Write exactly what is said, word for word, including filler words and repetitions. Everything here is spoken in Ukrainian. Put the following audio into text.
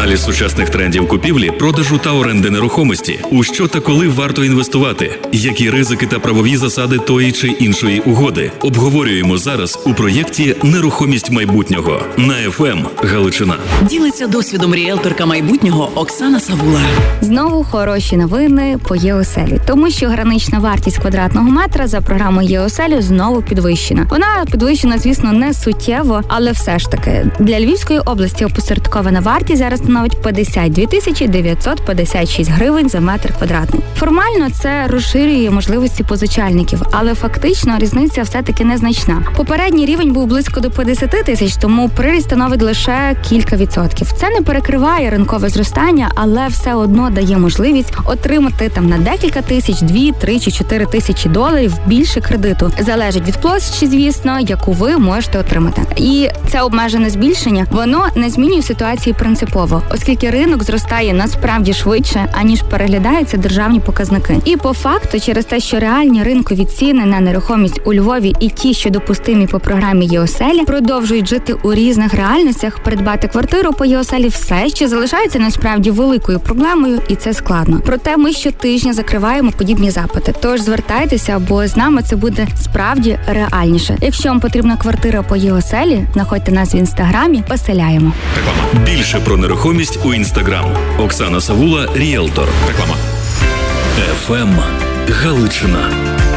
Аналіз сучасних трендів купівлі, продажу та оренди нерухомості. У що та коли варто інвестувати? Які ризики та правові засади тої чи іншої угоди? Обговорюємо зараз у проєкті «Нерухомість майбутнього» на еф ем Галичина. Ділиться досвідом ріелторка майбутнього Оксана Савула. Знову хороші новини по ЄОселі, тому що гранична вартість квадратного метра за програмою ЄОселю знову підвищена. Вона підвищена, звісно, не суттєво, але все ж таки. Для Львівської області опосередкована вартість зараз становить п'ятдесят дві тисячі дев'ятсот п'ятдесят шість гривень за метр квадратний. Формально це розширює можливості позичальників, але фактично різниця все-таки незначна. Попередній рівень був близько до п'ятдесят тисяч, тому приріст становить лише кілька відсотків. Це не перекриває ринкове зростання, але все одно дає можливість отримати там на декілька тисяч, дві, три чи чотири тисячі доларів більше кредиту. Залежить від площі, звісно, яку ви можете отримати. І це обмежене збільшення, воно не змінює ситуації принципово, оскільки ринок зростає насправді швидше, аніж переглядаються державні показники. І по факту, через те, що реальні ринкові ціни на нерухомість у Львові і ті, що допустимі по програмі ЄОселі, продовжують жити у різних реальностях, придбати квартиру по ЄОселі все ще залишається насправді великою проблемою, і це складно. Проте ми щотижня закриваємо подібні запити. Тож звертайтеся, бо з нами це буде справді реальніше. Якщо вам потрібна квартира по ЄОселі, знаходьте нас в інстаграмі, поселяємо. Реклама. Більше про нерухомість у інстаграм. Оксана Савула, ріелтор. Реклама. еф ем Галичина.